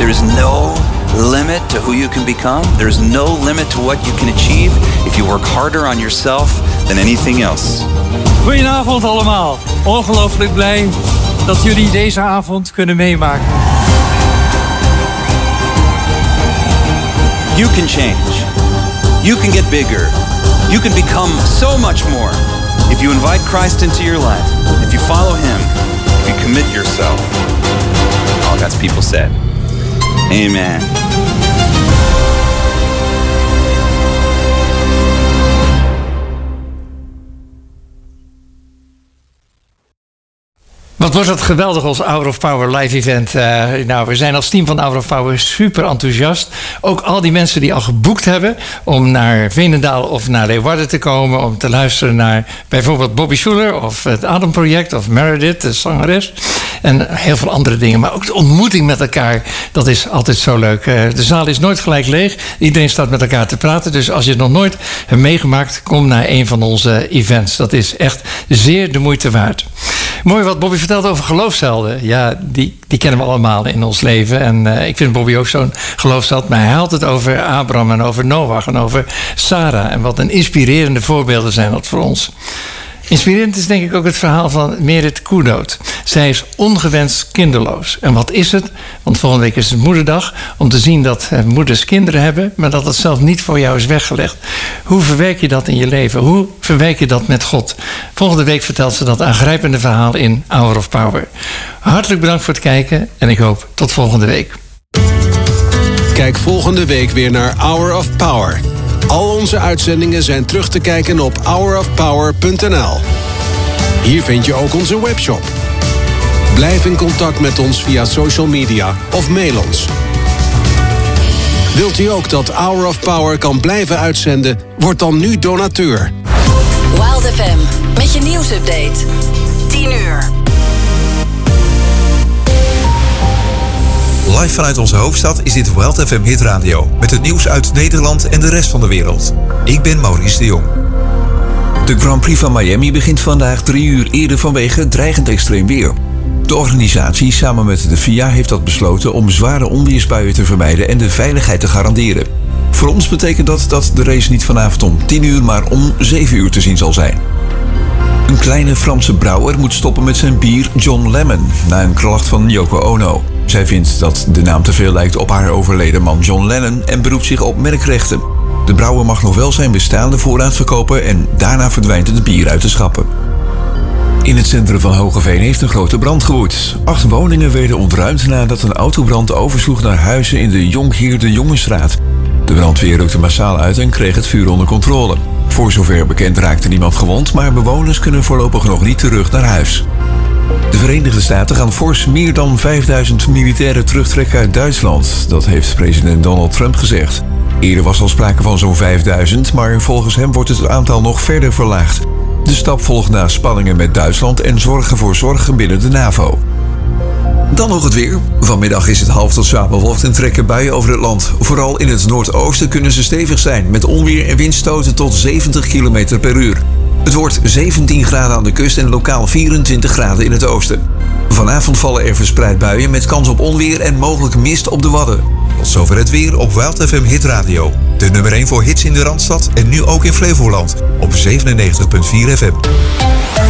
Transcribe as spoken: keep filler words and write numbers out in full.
There is no limit to who you can become. There is no limit to what you can achieve if you work harder on yourself than anything else. Goedenavond allemaal. Ongelooflijk blij dat jullie deze avond kunnen meemaken. You can change. You can get bigger. You can become so much more if you invite Christ into your life, if you follow him, if you commit yourself. All God's people said, amen. Wat wordt dat geweldig, ons Hour of Power live event. Uh, nou, we zijn als team van Hour of Power super enthousiast. Ook al die mensen die al geboekt hebben om naar Veenendaal of naar Leeuwarden te komen, om te luisteren naar bijvoorbeeld Bobby Schuller of het Ademproject of Meredith, de zangeres. En heel veel andere dingen. Maar ook de ontmoeting met elkaar, dat is altijd zo leuk. Uh, de zaal is nooit gelijk leeg. Iedereen staat met elkaar te praten. Dus als je het nog nooit hebt meegemaakt, kom naar een van onze events. Dat is echt zeer de moeite waard. Mooi wat Bobby vertelt over geloofshelden. Ja, die, die kennen we allemaal in ons leven. En uh, ik vind Bobby ook zo'n geloofsheld. Maar hij haalt het over Abraham en over Noach en over Sarah. En wat een inspirerende voorbeelden zijn dat voor ons. Inspirerend is denk ik ook het verhaal van Merit Koerdood. Zij is ongewenst kinderloos. En wat is het? Want volgende week is het moederdag. Om te zien dat moeders kinderen hebben, maar dat het zelf niet voor jou is weggelegd. Hoe verwerk je dat in je leven? Hoe verwerk je dat met God? Volgende week vertelt ze dat aangrijpende verhaal in Hour of Power. Hartelijk bedankt voor het kijken en ik hoop tot volgende week. Kijk volgende week weer naar Hour of Power. Al onze uitzendingen zijn terug te kijken op hour of power punt n l. Hier vind je ook onze webshop. Blijf in contact met ons via social media of mail ons. Wilt u ook dat Hour of Power kan blijven uitzenden? Word dan nu donateur. Wild F M met je nieuwsupdate. tien uur. Live vanuit onze hoofdstad is dit Wild F M Hit Radio. Met het nieuws uit Nederland en de rest van de wereld. Ik ben Maurice de Jong. De Grand Prix van Miami begint vandaag drie uur eerder vanwege dreigend extreem weer. De organisatie samen met de F I A heeft dat besloten om zware onweersbuien te vermijden en de veiligheid te garanderen. Voor ons betekent dat dat de race niet vanavond om tien uur, maar om zeven uur te zien zal zijn. Een kleine Franse brouwer moet stoppen met zijn bier John Lemon na een klacht van Yoko Ono. Zij vindt dat de naam te veel lijkt op haar overleden man John Lennon en beroept zich op merkrechten. De brouwer mag nog wel zijn bestaande voorraad verkopen en daarna verdwijnt het bier uit de schappen. In het centrum van Hogeveen heeft een grote brand gewoed. Acht woningen werden ontruimd nadat een autobrand oversloeg naar huizen in de Jonkheer de Jongenstraat. De brandweer rukte massaal uit en kreeg het vuur onder controle. Voor zover bekend raakte niemand gewond, maar bewoners kunnen voorlopig nog niet terug naar huis. De Verenigde Staten gaan fors meer dan vijfduizend militairen terugtrekken uit Duitsland. Dat heeft president Donald Trump gezegd. Eerder was al sprake van zo'n vijfduizend, maar volgens hem wordt het aantal nog verder verlaagd. De stap volgt na spanningen met Duitsland en zorgen voor zorgen binnen de NAVO. Dan nog het weer. Vanmiddag is het half tot zwaar bewolkt en trekken buien over het land. Vooral in het noordoosten kunnen ze stevig zijn, met onweer en windstoten tot zeventig kilometer per uur. Het wordt zeventien graden aan de kust en lokaal vierentwintig graden in het oosten. Vanavond vallen er verspreid buien met kans op onweer en mogelijk mist op de Wadden. Tot zover het weer op Wild F M Hit Radio. De nummer één voor hits in de Randstad en nu ook in Flevoland op zevenennegentig komma vier F M.